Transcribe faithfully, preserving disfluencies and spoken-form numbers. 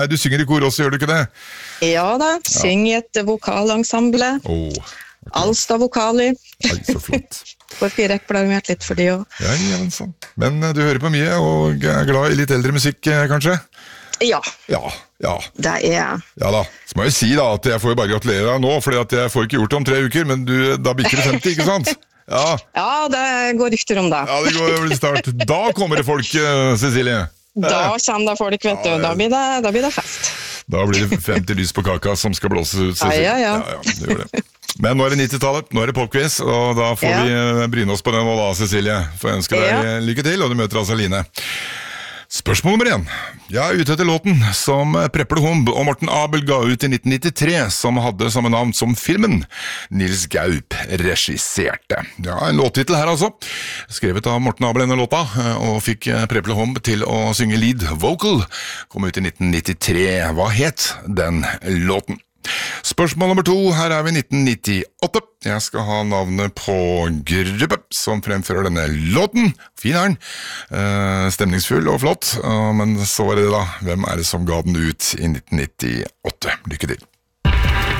Nei, du synger i kor også, gjør du ikke det? Ja da, syng i et vokalensemble. Åh, okay. Alstad vokaler. Nei, så flott. Får ikke reklamert litt for det også. Ja, ja, men sånn. Men du hører på mye, og er glad i litt eldre musikk, kanskje? Ja. Ja, ja. Det er jeg. Ja da, så må jeg si da, at jeg får bare gratulere deg nå, fordi at jeg får ikke gjort det om tre uker, men du, da bikker det femti, ikke sant? Ja. Ja, det går rykter om det. Ja, det går vel start. Da kommer det folk, Cecilie. Da kommer det folk, vet du. Da blir det, da blir det fest. Da blir det femti lys på kaka som skal blåses ut, Cecilie. Ja, ja, ja, ja. ja det gjør det. Men nå er det nittitallet, nå er det popquiz, og da får Ja. vi bryne oss på den nå da, Cecilie. For jeg ønsker deg Ja. lykke til, og du møter altså Line. Spørsmål nummer én. Jeg er ute etter låten som Preple Humb og Morten Abel ga ut i nitten nittitre, som hadde samme navn som filmen Nils Gaup regisserte. Ja, en låttitel her altså. Skrevet av Morten Abel denne låta, og fikk Preple Humb til å synge lead vocal. Kom ut i nitten nittitre. Hva het den låten? Spørsmål nummer to, her er vi i nitten nittiåtte. Jeg skal ha navnet på gruppe som fremfører denne låten. Fin er den, eh, stemningsfull og flott, uh, men så var det da, hvem er det som ga den ut i nitten nittiåtte? Lykke til.